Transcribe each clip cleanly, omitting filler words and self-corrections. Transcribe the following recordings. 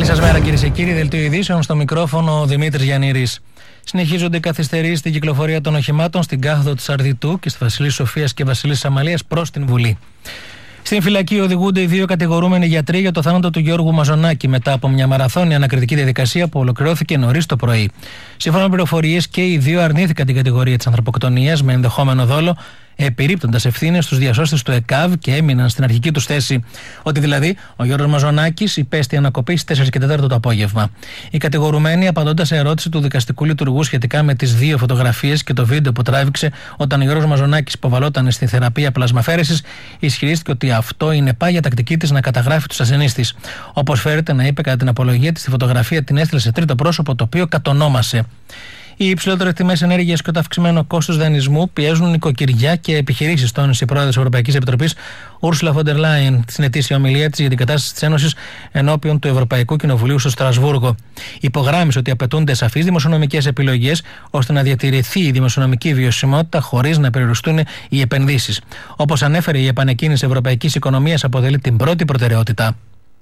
σας μέρα, κυρίες και κύριοι. Δελτίο ειδήσεων, στο μικρόφωνο ο Δημήτρης Γιαννήρης. Συνεχίζονται οι καθυστερήσεις στην κυκλοφορία των οχημάτων στην κάθοδο της Αρδιτού και στη Βασιλής Σοφίας και Βασιλής Αμαλίας προς την Βουλή. Στην φυλακή οδηγούνται οι δύο κατηγορούμενοι γιατροί για το θάνατο του Γιώργου Μαζονάκη μετά από μια μαραθώνια ανακριτική διαδικασία που ολοκληρώθηκε νωρίς το πρωί. Σύμφωνα με πληροφορίες, και οι δύο αρνήθηκαν την κατηγορία της ανθρωποκτονίας με ενδεχόμενο δόλο, επιρρύπτοντας ευθύνες στους διασώστες του ΕΚΑΒ και έμειναν στην αρχική τους θέση. Ότι δηλαδή ο Γιώργος Μαζονάκης υπέστη ανακοπή στις 4 και 4 το απόγευμα. Οι κατηγορουμένοι, απαντώντας σε ερώτηση του δικαστικού λειτουργού σχετικά με τις δύο φωτογραφίες και το βίντεο που τράβηξε όταν ο Γιώργος Μαζονάκης υποβαλόταν στη θεραπεία πλασμαφέρεσης, ισχυρίστηκε ότι αυτό είναι πάγια τακτική της να καταγράφει τους ασθενείς της. Όπως φέρεται να είπε κατά την απολογία της, τη φωτογραφία την έστειλε σε τρίτο πρόσωπο, το οποίο κατονόμασε. Οι υψηλότερες τιμές ενέργειας και το αυξημένο κόστος δανεισμού πιέζουν νοικοκυριά και επιχειρήσεις, τόνισε η πρόεδρος της Ευρωπαϊκής Επιτροπής, Ursula von der Leyen, στην ετήσια ομιλία της για την κατάσταση της Ένωσης ενώπιον του Ευρωπαϊκού Κοινοβουλίου στο Στρασβούργο. Υπογράμμισε ότι απαιτούνται σαφείς δημοσιονομικές επιλογές ώστε να διατηρηθεί η δημοσιονομική βιωσιμότητα χωρίς να περιοριστούν οι επενδύσεις. Όπως ανέφερε, η επανεκκίνηση ευρωπαϊκής οικονομίας αποτελεί την πρώτη προτεραιότητα.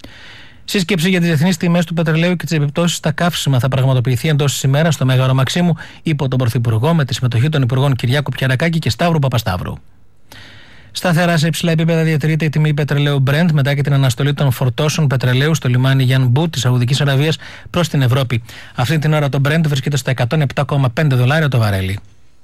Σύσκεψη για τις διεθνείς τιμές του πετρελαίου και τις επιπτώσεις στα καύσιμα θα πραγματοποιηθεί εντός της ημέρας στο Μέγαρο Μαξίμου υπό τον Πρωθυπουργό με τη συμμετοχή των Υπουργών Κυριάκου Πιαρακάκη και Σταύρου Παπασταύρου. Σταθερά σε υψηλά επίπεδα διατηρείται η τιμή πετρελαίου Brent μετά και την αναστολή των φορτώσεων πετρελαίου στο λιμάνι Γιανμπού της Σαουδικής Αραβίας προς την Ευρώπη. Αυτή την ώρα το Brent βρίσκεται στα $107,5 το βαρέλι.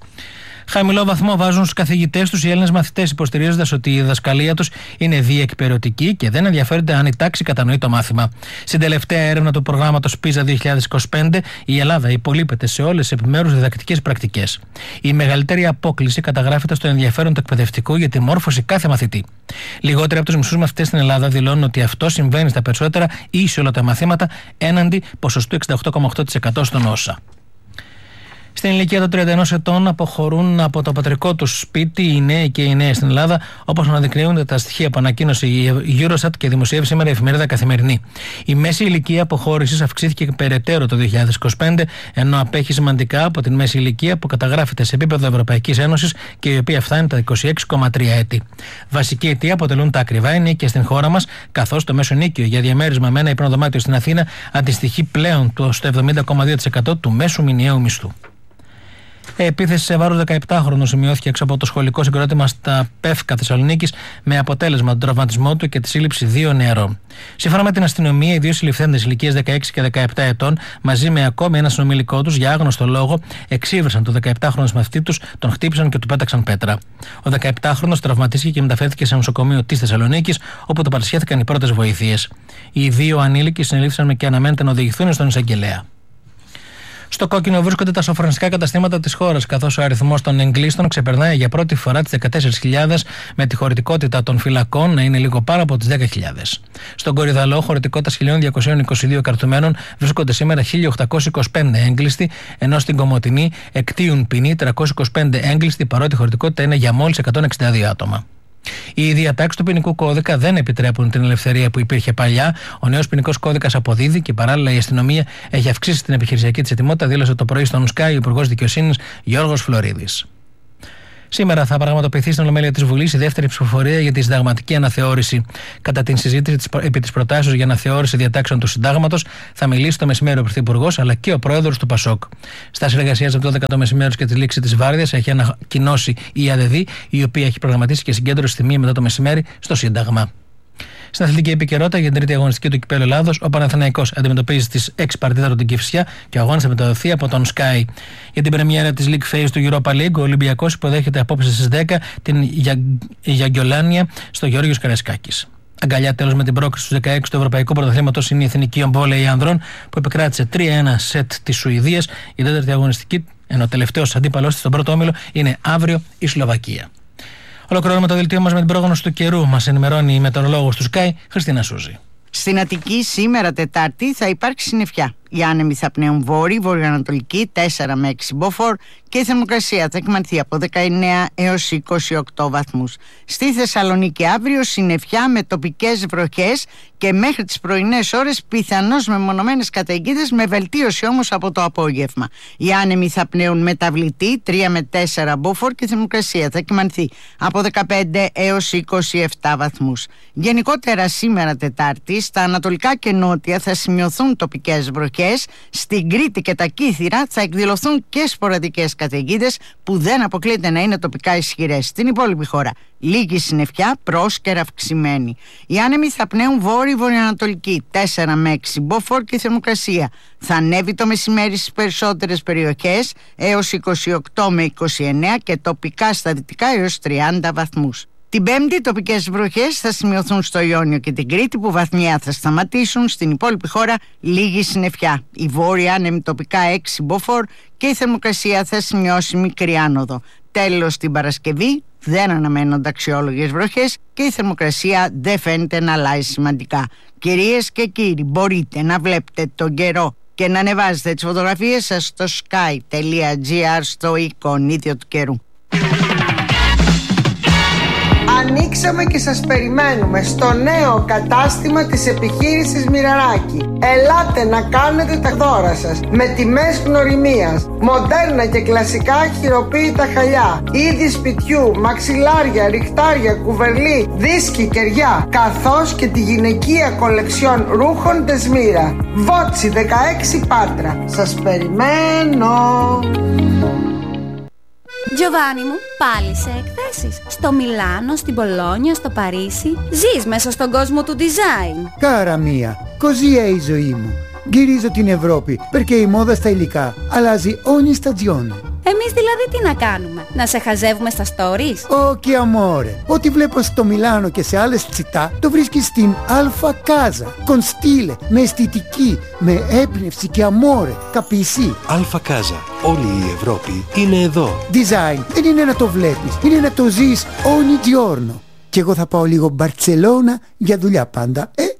Χαμηλό βαθμό βάζουν στους καθηγητές τους οι Έλληνες μαθητές, υποστηρίζοντας ότι η διδασκαλία τους είναι διεκπαιρεωτική και δεν ενδιαφέρονται αν η τάξη κατανοεί το μάθημα. Στην τελευταία έρευνα του προγράμματος PISA 2025, η Ελλάδα υπολείπεται σε όλες τις επιμέρους διδακτικές πρακτικές. Η μεγαλύτερη απόκλιση καταγράφεται στο ενδιαφέρον του εκπαιδευτικού για τη μόρφωση κάθε μαθητή. Λιγότεροι από τους μισούς μαθητές στην Ελλάδα δηλώνουν ότι αυτό συμβαίνει στα περισσότερα ή σε όλα τα μαθήματα, έναντι ποσοστού 68,8% στον ΩΣΑ. Στην ηλικία των 31 ετών αποχωρούν από το πατρικό τους σπίτι οι νέοι και οι νέες στην Ελλάδα, όπως αναδεικνύονται τα στοιχεία που ανακοίνωσε η Eurostat και δημοσιεύει σήμερα η εφημερίδα Καθημερινή. Η μέση ηλικία αποχώρησης αυξήθηκε περαιτέρω το 2025, ενώ απέχει σημαντικά από την μέση ηλικία που καταγράφεται σε επίπεδο Ευρωπαϊκής Ένωσης και η οποία φτάνει τα 26,3 έτη. Βασική αιτία αποτελούν τα ακριβά ενίκια στην χώρα μας, καθώς το μέσο νίκιο για διαμέρισμα με ένα υπνοδωμάτιο στην Αθήνα αντιστοιχεί πλέον στο 70,2% του μέσου μηνιαίου μισθού. Επίθεση σε βάρος 17χρονου σημειώθηκε έξω από το σχολικό συγκρότημα στα Πεύκα Θεσσαλονίκης με αποτέλεσμα τον τραυματισμό του και τη σύλληψη 2 νεαρών. Σύμφωνα με την αστυνομία, οι δύο συλληφθέντες ηλικίας 16 και 17 ετών, μαζί με ακόμη ένα συνομιλικό τους, για άγνωστο λόγο, εξήβρισαν το 17χρονο μαθητή τους, τον χτύπησαν και του πέταξαν πέτρα. Ο 17χρονος τραυματίστηκε και μεταφέρθηκε σε νοσοκομείο της Θεσσαλονίκης, όπου του παρασχέθηκαν οι πρώτες βοήθειες. Οι δύο ανήλικοι συνελήφθησαν και αναμένεται να οδηγηθούν στον εισαγγελέα. Στο κόκκινο βρίσκονται τα σοφρονιστικά καταστήματα της χώρας, καθώς ο αριθμός των εγκλήστων ξεπερνάει για πρώτη φορά τις 14.000, με τη χωρητικότητα των φυλακών να είναι λίγο πάνω από τις 10.000. Στον Κορυδαλό, χωρητικότητας 1.222 κρατουμένων, βρίσκονται σήμερα 1.825 έγκλειστοι, ενώ στην Κομοτηνή εκτείουν ποινή 325 έγκλειστοι, παρότι η χωρητικότητα είναι για μόλις 162 άτομα. Οι διατάξεις του ποινικού κώδικα δεν επιτρέπουν την ελευθερία που υπήρχε παλιά. Ο νέος ποινικός κώδικας αποδίδει και παράλληλα η αστυνομία έχει αυξήσει την επιχειρησιακή της ετοιμότητα, δήλωσε το πρωί στον Sky ο Υπουργός Δικαιοσύνης Γιώργος Φλωρίδης. Σήμερα θα πραγματοποιηθεί στην Ολομέλεια της Βουλής η δεύτερη ψηφοφορία για τη συνταγματική αναθεώρηση. Κατά την συζήτηση επί της προτάσεως για αναθεώρηση διατάξεων του Συντάγματος, θα μιλήσει το μεσημέρι ο Πρωθυπουργός αλλά και ο Πρόεδρος του ΠΑΣΟΚ. Στάση εργασίας από το 12 το μεσημέρι και τη λήξη της βάρδιας έχει ανακοινώσει η ΑΔΔ, η οποία έχει προγραμματίσει και συγκέντρωση στη 1 μετά το μεσημέρι στο Σύνταγμα. Στην αθλητική επικαιρότητα για την τρίτη αγωνιστική του Κυπέλλου Ελλάδος, ο Παναθηναϊκός αντιμετωπίζει στις 6 Παρτίδαρο την Κηφισιά και ο αγώνας θα μεταδοθεί από τον Sky. Για την πρεμιέρα της League Phase του Europa League, ο Ολυμπιακός υποδέχεται απόψε στις 10 την Γιαγκιολάνια στο Γεώργιος Καραϊσκάκης. Αγκαλιά τέλος με την πρόκριση στους 16 του Ευρωπαϊκού Πρωταθλήματος είναι η Εθνική Βόλεϊ Ανδρών που επικράτησε 3-1 σετ της Σουηδίας. Η τέταρτη αγωνιστική, ενώ ο τελευταίος αντίπαλός της στον πρώτο όμιλο είναι αύριο η Σλοβακία. Ολοκληρώνουμε το δελτίο μας με την πρόγνωση του καιρού. Μας ενημερώνει η μετεωρολόγος του Sky, Χριστίνα Σούζη. Στην Αττική σήμερα Τετάρτη θα υπάρξει συννεφιά. Οι άνεμοι θα πνέουν βόρειοι, βορειοανατολικοί, 4 με 6 μποφόρ και η θερμοκρασία θα εκμανθεί από 19 έως 28 βαθμούς. Στη Θεσσαλονίκη αύριο συννεφιά με τοπικές βροχές και μέχρι τις πρωινές ώρες πιθανώς μεμονωμένες καταιγίδες, με βελτίωση όμως από το απόγευμα. Οι άνεμοι θα πνέουν μεταβλητοί, 3 με 4 μποφόρ και η θερμοκρασία θα εκμανθεί από 15 έως 27 βαθμούς. Γενικότερα σήμερα Τετάρτη στα ανατολικά και νότια θα σημειωθούν τοπικές βροχές. Στην Κρήτη και τα Κύθυρα θα εκδηλωθούν και σποραδικές καταιγίδες που δεν αποκλείεται να είναι τοπικά ισχυρές. Στην υπόλοιπη χώρα λίγη συννεφιά, πρόσκαιρα αυξημένη. Οι άνεμοι θα πνέουν βόρειο-βορειοανατολική, 4 με 6 μποφόρ και η θερμοκρασία θα ανέβει το μεσημέρι στις περισσότερες περιοχές έως 28 με 29 και τοπικά στα δυτικά έως 30 βαθμούς. Την Πέμπτη τοπικές βροχές θα σημειωθούν στο Ιόνιο και την Κρήτη που βαθμιαία θα σταματήσουν. Στην υπόλοιπη χώρα λίγη συννεφιά. Η βόρεια άνεμη τοπικά 6 μποφόρ και η θερμοκρασία θα σημειώσει μικρή άνοδο. Τέλος, την Παρασκευή δεν αναμένονται αξιόλογες βροχές και η θερμοκρασία δεν φαίνεται να αλλάζει σημαντικά. Κυρίες και κύριοι, μπορείτε να βλέπετε τον καιρό και να ανεβάζετε τις φωτογραφίες σας στο sky.gr στο εικονίδιο του καιρού. Ανοίξαμε και σας περιμένουμε στο νέο κατάστημα της επιχείρησης Μοιραράκη. Ελάτε να κάνετε τα δώρα σας με τιμές γνωριμίας, μοντέρνα και κλασικά χειροποίητα χαλιά, είδη σπιτιού, μαξιλάρια, ριχτάρια, κουβερλί, δίσκοι, κεριά, καθώς και τη γυναικεία κολεξιόν ρούχων Τεσμύρα. Βότσι 16 Πάτρα. Σας περιμένω. Giovanni μου, πάλι σε εκθέσεις. Στο Μιλάνο, στην Πολόνια, στο Παρίσι. Ζεις μέσα στον κόσμο του design. Κάρα μία, così è η ζωή μου. Γυρίζω την Ευρώπη, perché η μόδα στα υλικά αλλάζει ogni stagione. Εμείς δηλαδή τι να κάνουμε, να σε χαζεύουμε στα stories? Όχι amore, ό,τι βλέπω στο Μιλάνο και σε άλλες τσιτά το βρίσκεις στην Alfa Casa. Con stile, με αισθητική, με έμπνευση και amore, capisci? Alfa Casa, όλη η Ευρώπη είναι εδώ. Design δεν είναι να το βλέπεις, είναι να το ζεις ogni giorno. Και εγώ θα πάω λίγο Μπαρτσελώνα για δουλειά πάντα,